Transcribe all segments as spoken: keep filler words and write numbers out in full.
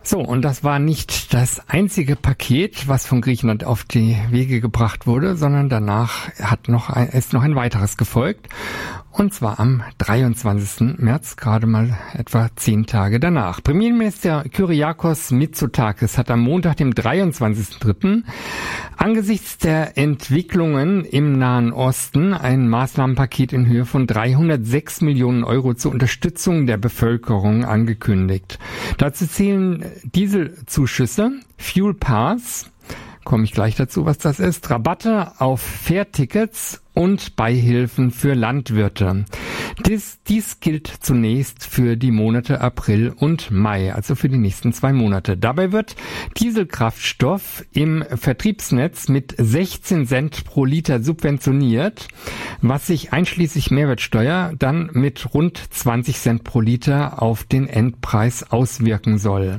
So, und das war nicht das einzige Paket, was von Griechenland auf die Wege gebracht wurde, sondern danach hat noch ein, ist noch ein weiteres gefolgt. Und zwar am dreiundzwanzigsten März, gerade mal etwa zehn Tage danach. Premierminister Kyriakos Mitsotakis hat am Montag, dem dreiundzwanzigsten dritten angesichts der Entwicklungen im Nahen Osten ein Maßnahmenpaket in Höhe von dreihundertsechs Millionen Euro zur Unterstützung der Bevölkerung angekündigt. Dazu zählen Dieselzuschüsse, Fuel Pass, komme ich gleich dazu, was das ist, Rabatte auf Fährtickets und Beihilfen für Landwirte. Dies, dies gilt zunächst für die Monate April und Mai, also für die nächsten zwei Monate. Dabei wird Dieselkraftstoff im Vertriebsnetz mit sechzehn Cent pro Liter subventioniert, was sich einschließlich Mehrwertsteuer dann mit rund zwanzig Cent pro Liter auf den Endpreis auswirken soll.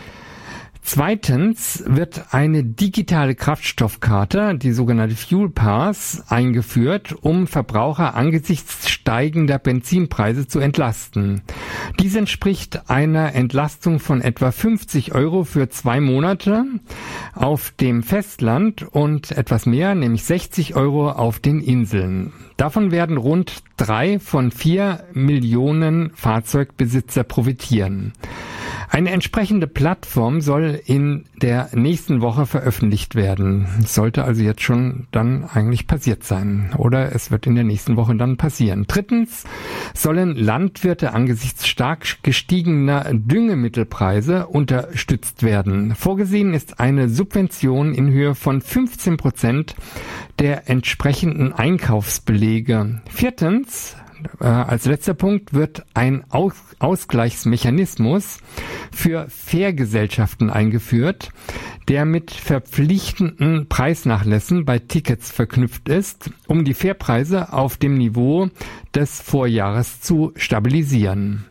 Zweitens wird eine digitale Kraftstoffkarte, die sogenannte Fuel Pass, eingeführt, um Verbraucher angesichts steigender Benzinpreise zu entlasten. Dies entspricht einer Entlastung von etwa fünfzig Euro für zwei Monate auf dem Festland und etwas mehr, nämlich sechzig Euro auf den Inseln. Davon werden rund drei von vier Millionen Fahrzeugbesitzer profitieren. Eine entsprechende Plattform soll in der nächsten Woche veröffentlicht werden. Sollte also jetzt schon dann eigentlich passiert sein. Oder es wird in der nächsten Woche dann passieren. Drittens sollen Landwirte angesichts stark gestiegener Düngemittelpreise unterstützt werden. Vorgesehen ist eine Subvention in Höhe von fünfzehn Prozent der entsprechenden Einkaufsbelege. Viertens, Äh, als letzter Punkt wird ein Aus- Ausgleichsmechanismus für Fährgesellschaften eingeführt, der mit verpflichtenden Preisnachlässen bei Tickets verknüpft ist, um die Fährpreise auf dem Niveau des Vorjahres zu stabilisieren.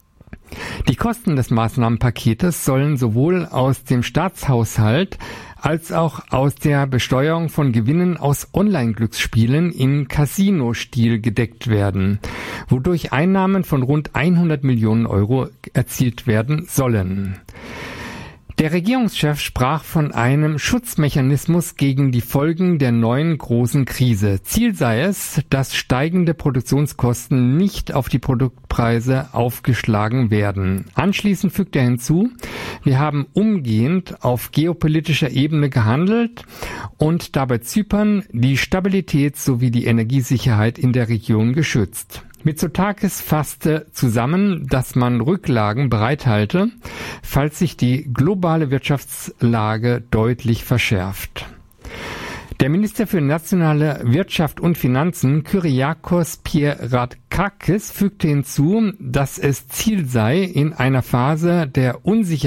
Die Kosten des Maßnahmenpaketes sollen sowohl aus dem Staatshaushalt als auch aus der Besteuerung von Gewinnen aus Online-Glücksspielen im Casino-Stil gedeckt werden, wodurch Einnahmen von rund hundert Millionen Euro erzielt werden sollen. Der Regierungschef sprach von einem Schutzmechanismus gegen die Folgen der neuen großen Krise. Ziel sei es, dass steigende Produktionskosten nicht auf die Produktpreise aufgeschlagen werden. Anschließend fügt er hinzu, wir haben umgehend auf geopolitischer Ebene gehandelt und dabei Zypern die Stabilität sowie die Energiesicherheit in der Region geschützt. Mitsotakis fasste zusammen, dass man Rücklagen bereithalte, falls sich die globale Wirtschaftslage deutlich verschärft. Der Minister für nationale Wirtschaft und Finanzen, Kyriakos Pierrakakis, fügte hinzu, dass es Ziel sei, in einer Phase der Unsicherheit